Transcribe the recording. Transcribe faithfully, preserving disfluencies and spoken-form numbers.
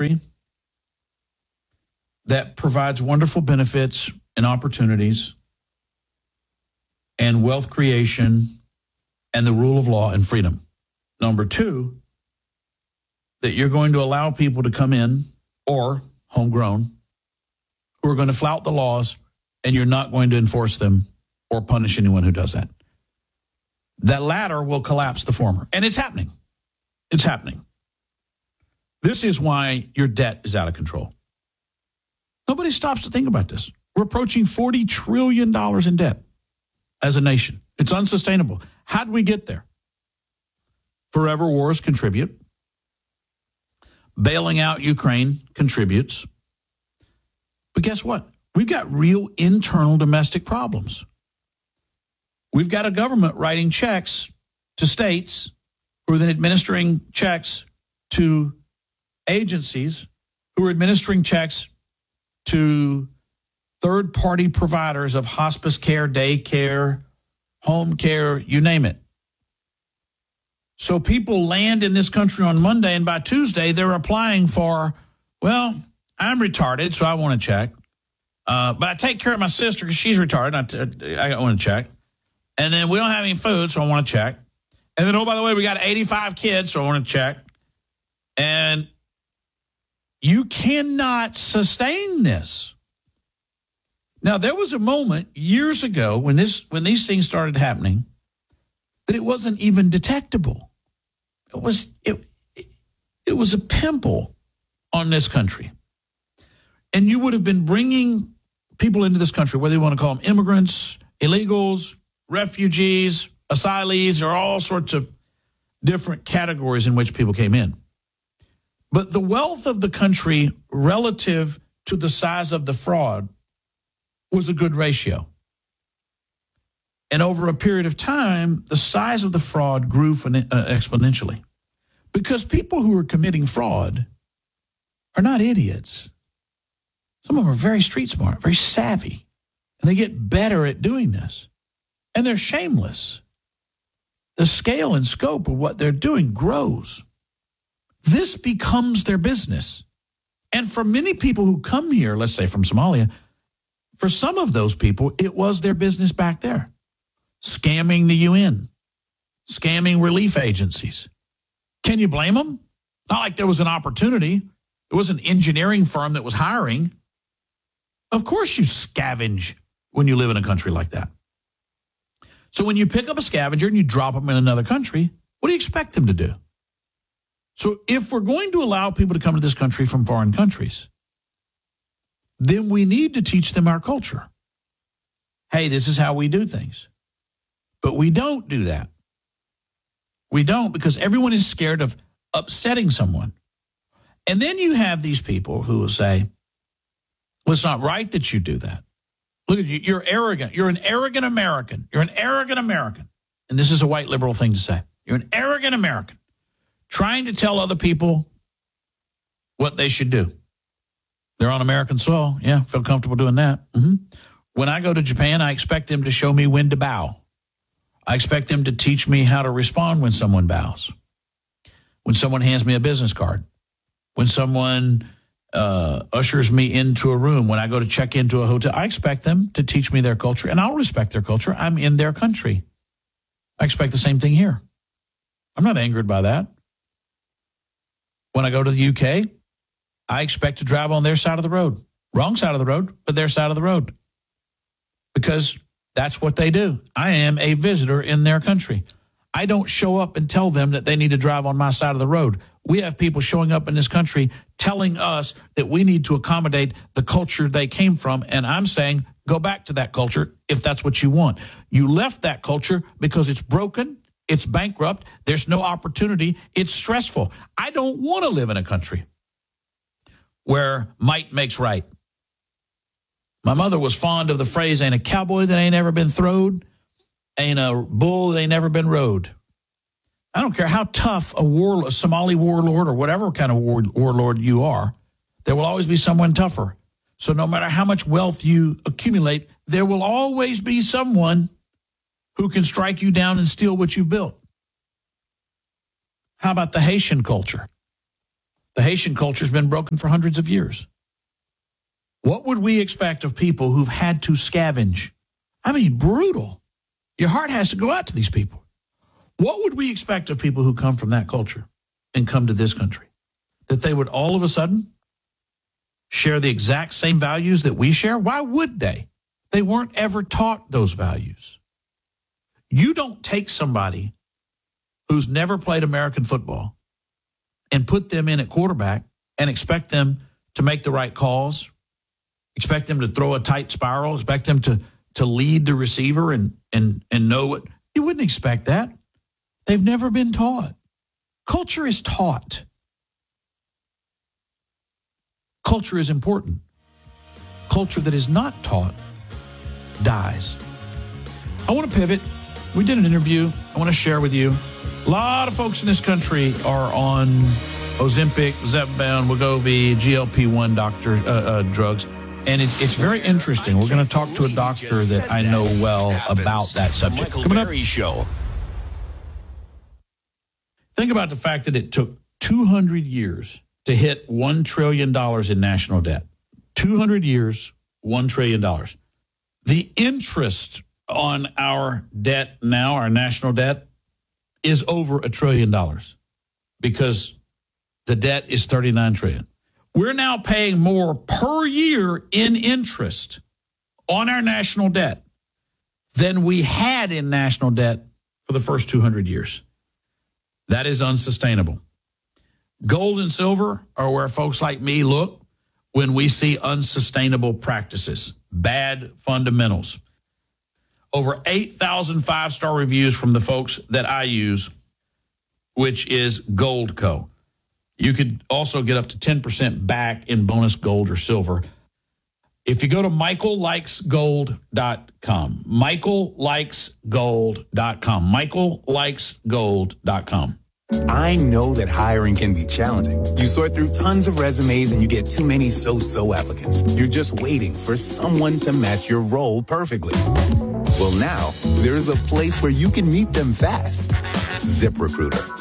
country that provides wonderful benefits and opportunities and wealth creation and the rule of law and freedom. Number two, that you're going to allow people to come in, or homegrown, who are going to flout the laws, and you're not going to enforce them or punish anyone who does that. That latter will collapse the former. And it's happening. It's happening. This is why your debt is out of control. Nobody stops to think about this. We're approaching forty trillion dollars in debt as a nation. It's unsustainable. How did we get there? Forever wars contribute. Bailing out Ukraine contributes. But guess what? We've got real internal domestic problems. We've got a government writing checks to states who are then administering checks to agencies who are administering checks to third-party providers of hospice care, daycare, home care, you name it. So people land in this country on Monday, and by Tuesday, they're applying for, well, I'm retarded, so I want to check. Uh, but I take care of my sister because she's retarded. I, I want to check. And then we don't have any food, so I want to check. And then, oh, by the way, we got eighty-five kids, so I want to check. And you cannot sustain this. Now, there was a moment years ago when this when these things started happening that it wasn't even detectable. It was it, it, it was a pimple on this country. And you would have been bringing people into this country, whether you want to call them immigrants, illegals, refugees, asylees, there are all sorts of different categories in which people came in. But the wealth of the country relative to the size of the fraud was a good ratio. And over a period of time, the size of the fraud grew exponentially. Because people who are committing fraud are not idiots. Some of them are very street smart, very savvy, and they get better at doing this. And they're shameless. The scale and scope of what they're doing grows. This becomes their business. And for many people who come here, let's say from Somalia, for some of those people, it was their business back there. Scamming the U N, scamming relief agencies. Can you blame them? Not like there was an opportunity. It was an engineering firm that was hiring. Of course you scavenge when you live in a country like that. So when you pick up a scavenger and you drop them in another country, what do you expect them to do? So if we're going to allow people to come to this country from foreign countries, then we need to teach them our culture. Hey, this is how we do things. But we don't do that. We don't, because everyone is scared of upsetting someone. And then you have these people who will say, well, it's not right that you do that. Look at you. You're arrogant. You're an arrogant American. You're an arrogant American. And this is a white liberal thing to say. You're an arrogant American trying to tell other people what they should do. They're on American soil. Yeah, feel comfortable doing that. Mm-hmm. When I go to Japan, I expect them to show me when to bow. I expect them to teach me how to respond when someone bows. When someone hands me a business card. When someone uh, ushers me into a room. When I go to check into a hotel. I expect them to teach me their culture, and I'll respect their culture. I'm in their country. I expect the same thing here. I'm not angered by that. When I go to the U K, I expect to drive on their side of the road. Wrong side of the road, but their side of the road. Because that's what they do. I am a visitor in their country. I don't show up and tell them that they need to drive on my side of the road. We have people showing up in this country telling us that we need to accommodate the culture they came from. And I'm saying, go back to that culture if that's what you want. You left that culture because it's broken, it's bankrupt, there's no opportunity, it's stressful. I don't want to live in a country where might makes right. My mother was fond of the phrase, ain't a cowboy that ain't ever been throwed, ain't a bull that ain't ever been rode. I don't care how tough a war, a Somali warlord or whatever kind of war, warlord you are, there will always be someone tougher. So no matter how much wealth you accumulate, there will always be someone who can strike you down and steal what you've built. How about the Haitian culture? The Haitian culture has been broken for hundreds of years. What would we expect of people who've had to scavenge? I mean, brutal. Your heart has to go out to these people. What would we expect of people who come from that culture and come to this country? That they would all of a sudden share the exact same values that we share? Why would they? They weren't ever taught those values. You don't take somebody who's never played American football and put them in at quarterback and expect them to make the right calls, expect them to throw a tight spiral, expect them to, to lead the receiver and, and, and know what. You wouldn't expect that. They've never been taught. Culture is taught. Culture is important. Culture that is not taught dies. I want to pivot. We did an interview I want to share with you. A lot of folks in this country are on Ozempic, Zepbound, Wegovy, G L P one doctor uh, uh, drugs. And it's, it's very interesting. We're going to talk to a doctor that I know well about that subject. Coming up. Show. Think about the fact that it took two hundred years to hit one trillion dollars in national debt. two hundred years, one trillion dollars. The interest on our debt now, our national debt, is over a trillion dollars because the debt is thirty-nine trillion dollars. We're now paying more per year in interest on our national debt than we had in national debt for the first two hundred years. That is unsustainable. Gold and silver are where folks like me look when we see unsustainable practices, bad fundamentals. Over eight thousand five-star reviews from the folks that I use, which is Goldco. You could also get up to ten percent back in bonus gold or silver. If you go to michael likes gold dot com, michael likes gold dot com, michael likes gold dot com. I know that hiring can be challenging. You sort through tons of resumes and you get too many so-so applicants. You're just waiting for someone to match your role perfectly. Well, now there's a place where you can meet them fast. ZipRecruiter.